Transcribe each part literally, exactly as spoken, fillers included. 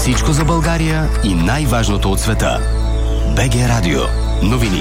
Всичко за България и най-важното от света. БГ Радио. Новини.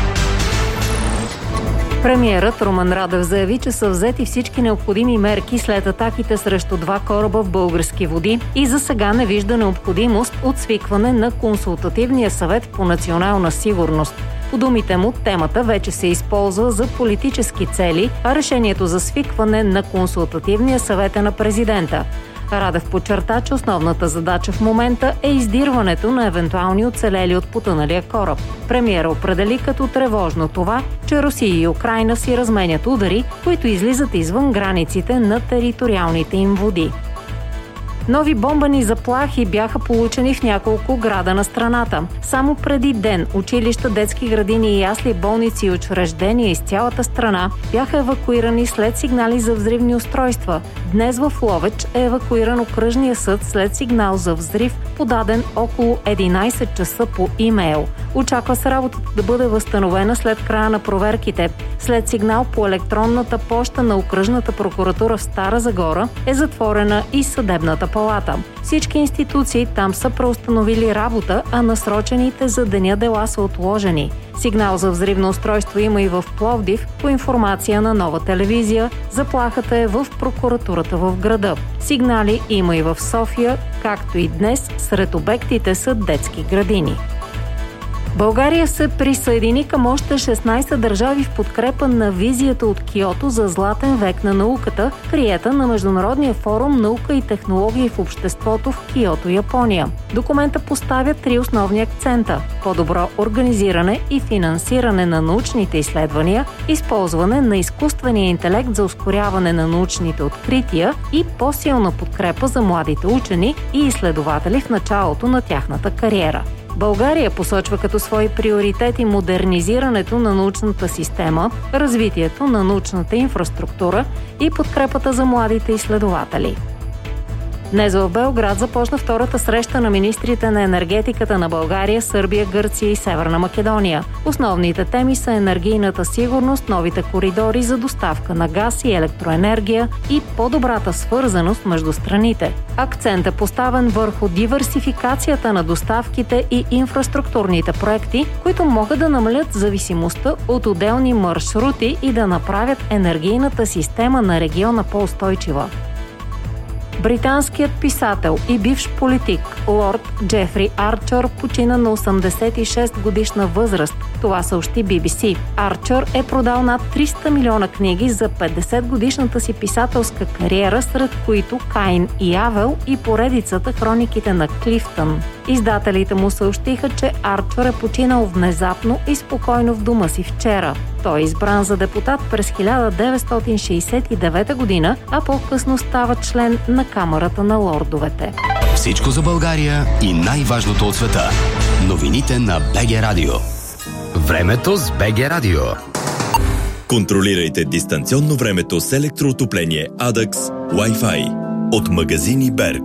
Премиерът Румен Радев заяви, че са взети всички необходими мерки след атаките срещу два кораба в български води и за сега не вижда необходимост от свикване на Консултативния съвет по национална сигурност. По думите му, темата вече се използва за политически цели, а решението за свикване на Консултативния съвет е на президента. Радев подчерта, че основната задача в момента е издирването на евентуални оцелели от потъналия кораб. Премиерът определи като тревожно това, че Русия и Украйна си разменят удари, които излизат извън границите на териториалните им води. Нови бомбени заплахи бяха получени в няколко града на страната. Само преди ден училища, детски градини и ясли, болници и учреждения из цялата страна бяха евакуирани след сигнали за взривни устройства. Днес в Ловеч е евакуиран окръжния съд след сигнал за взрив, подаден около единайсет часа по имейл. Очаква се работата да бъде възстановена след края на проверките. След сигнал по електронната поща на окръжната прокуратура в Стара Загора е затворена и съдебната палата. Всички институции там са преустановили работа, а насрочените за деня дела са отложени. Сигнал за взривно устройство има и в Пловдив, по информация на Нова телевизия. Заплахата е в прокуратурата в града. Сигнали има и в София, както и днес сред обектите са детски градини. България се присъедини към още шестнайсет държави в подкрепа на визията от Киото за златен век на науката, приета на Международния форум «Наука и технологии в обществото» в Киото, Япония. Документа поставя три основни акцента – по-добро организиране и финансиране на научните изследвания, използване на изкуствения интелект за ускоряване на научните открития и по-силна подкрепа за младите учени и изследователи в началото на тяхната кариера. България посочва като свои приоритети модернизирането на научната система, развитието на научната инфраструктура и подкрепата за младите изследователи. Днес в Белград започна втората среща на министрите на енергетиката на България, Сърбия, Гърция и Северна Македония. Основните теми са енергийната сигурност, новите коридори за доставка на газ и електроенергия и по-добрата свързаност между страните. Акцент е поставен върху диверсификацията на доставките и инфраструктурните проекти, които могат да намалят зависимостта от отделни маршрути и да направят енергийната система на региона по-устойчива. Британският писател и бивш политик лорд Джефри Арчър почина на осемдесет и шест годишна възраст. Това съобщи Би Би Си. Арчър е продал над триста милиона книги за петдесет годишната си писателска кариера, сред които Каин и Авел и поредицата Хрониките на Клифтън. Издателите му съобщиха, че Арчър е починал внезапно и спокойно в дома си вчера. Той е избран за депутат през хиляда деветстотин шейсет и девета година, а по-късно става член на Камарата на лордовете. Всичко за България и най-важното от света. Новините на БГ Радио. Времето с БГ Радио. Контролирайте дистанционно времето с електроотопление Адакс Wi-Fi от магазини Берг.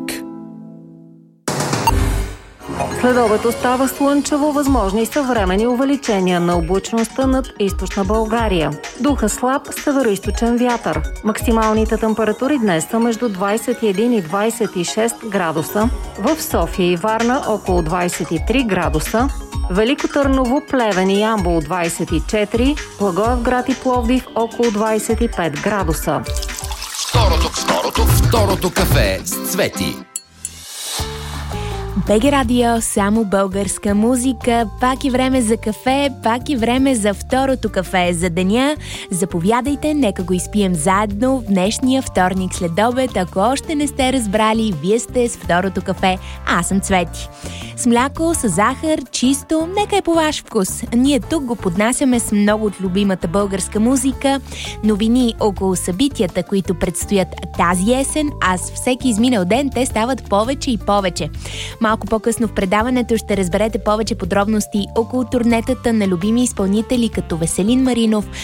Следобед остава слънчево, възможни са временни увеличения на облачността над източна България. Духа слаб североизточен вятър. Максималните температури днес са между двайсет и един и двайсет и шест градуса. В София и Варна около двайсет и три градуса. Велико Търново, Плевен и Ямбол двайсет и четири, Благоевград и Пловдив около двайсет и пет градуса. Второто, второто, второто кафе с Цвети. БГ Радио, само българска музика, пак и време за кафе, пак и време за второто кафе за деня. Заповядайте, нека го изпием заедно в днешния вторник след обед. Ако още не сте разбрали, вие сте с второто кафе, аз съм Цвети. С мляко, с захар, чисто, нека е по ваш вкус. Ние тук го поднасяме с много от любимата българска музика, новини около събитията, които предстоят тази есен, а с всеки изминал ден те стават повече и повече. Малко по-късно в предаването ще разберете повече подробности около турнетата на любими изпълнители като Веселин Маринов,